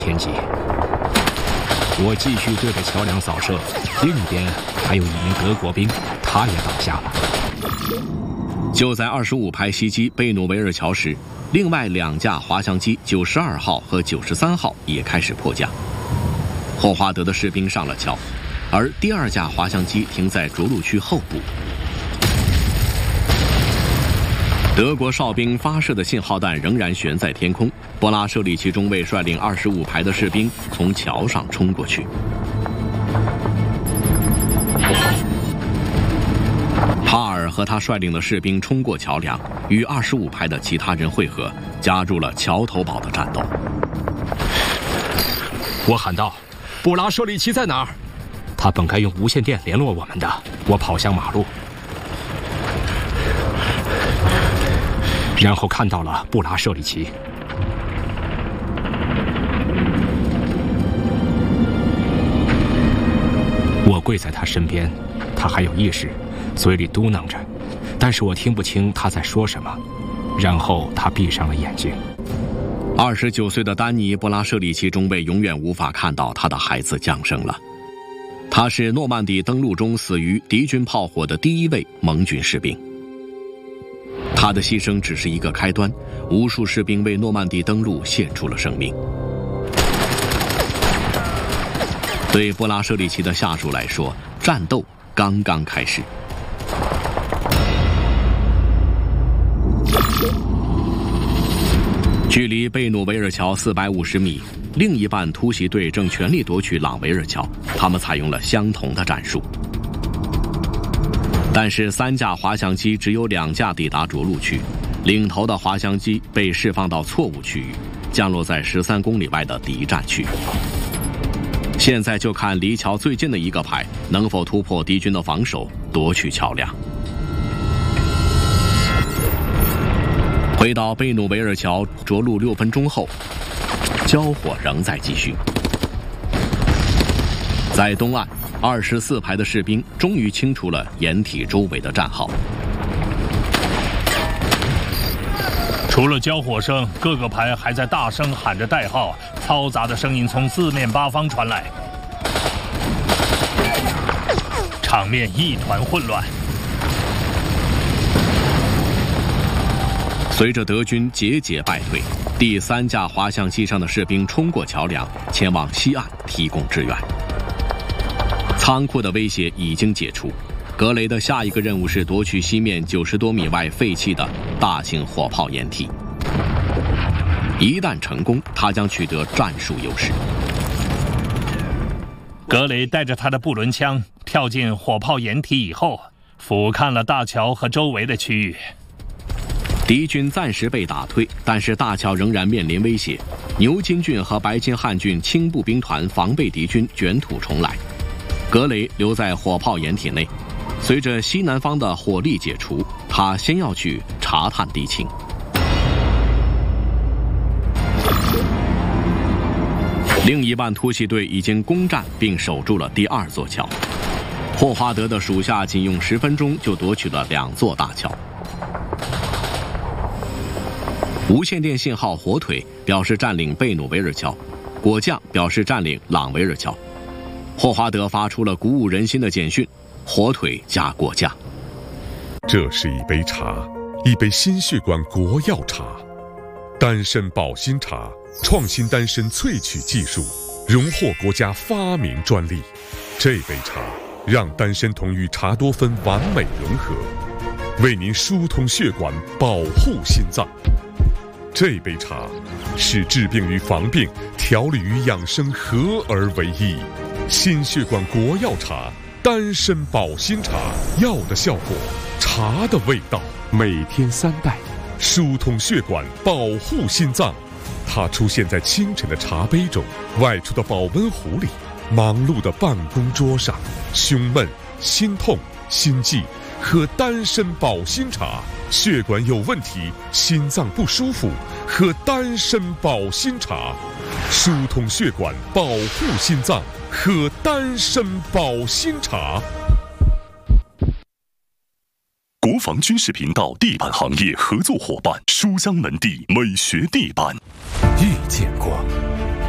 天机。我继续对着桥梁扫射，另一边还有一名德国兵，他也倒下了。 就在25排袭击贝努维尔桥时，另外2架滑翔机92号和93号也开始迫降。霍华德的士兵上了桥，而第2架滑翔机停在着陆区后部。德国哨兵发射的信号弹仍然悬在天空。波拉舍里奇中尉率领25排的士兵从桥上冲过去。帕尔和他率领的士兵冲过桥梁，与25排的其他人会合，加入了桥头堡的战斗。 我喊道：“布拉舍里奇在哪儿？”他本该用无线电联络我们的。我跑向马路，然后看到了布拉舍里奇。我跪在他身边，他还有意识，嘴里嘟囔着，但是我听不清他在说什么。然后他闭上了眼睛。 29岁的丹尼·布拉舍里奇中尉永远无法看到他的孩子降生了。他是诺曼底登陆中死于敌军炮火的第1位盟军士兵。他的牺牲只是一个开端，无数士兵为诺曼底登陆献出了生命。对布拉舍里奇的下属来说，战斗刚刚开始。距离贝努维尔桥450米，另一半突袭队正全力夺取朗维尔桥，他们采用了相同的战术。但是3架滑翔机只有2架抵达着陆区，领头的滑翔机被释放到错误区域，降落在13公里外的敌占区。现在就看离桥最近的一个排能否突破敌军的防守，夺取桥梁。回到贝努维尔桥着陆6分钟后，交火仍在继续。在东岸，24排的士兵终于清除了掩体周围的战壕。 除了交火声，各个排还在大声喊着代号，嘈杂的声音从四面八方传来，场面一团混乱。 随着德军节节败退，第3架滑翔机上的士兵冲过桥梁，前往西岸提供支援。仓库的威胁已经解除，格雷的下一个任务是夺取西面90多米外废弃的大型火炮掩体。一旦成功，他将取得战术优势。 格雷带着他的布伦枪跳进火炮掩体以后，俯瞰了大桥和周围的区域。 敌军暂时被打退，但是大桥仍然面临威胁。牛津郡和白金汉郡轻步兵团防备敌军卷土重来。格雷留在火炮掩体内，随着西南方的火力解除，他先要去查探敌情。另一半突袭队已经攻占并守住了第2座桥。霍华德的属下仅用10分钟就夺取了2座大桥。无线电信号火腿表示占领贝努维尔桥，果酱表示占领朗维尔桥。霍华德发出了鼓舞人心的简讯：火腿加果酱。 这是一杯茶，一杯心血管国药茶，丹参保心茶，创新丹参萃取技术，荣获国家发明专利。这杯茶让丹参酮与茶多酚完美融合，为您疏通血管，保护心脏。这杯茶是治病与防病、调理与养生合而为一。心血管国药茶，丹参保心茶，药的效果，茶的味道，每天3袋，疏通血管，保护心脏。它出现在清晨的茶杯中，外出的保温壶里，忙碌的办公桌上。胸闷、心痛、心悸，喝丹参保心茶。血管有问题，心脏不舒服，喝丹参保心茶。疏通血管，保护心脏，喝丹参保心茶。 国防军事频道地板行业合作伙伴书香门第美学地板。 遇见过，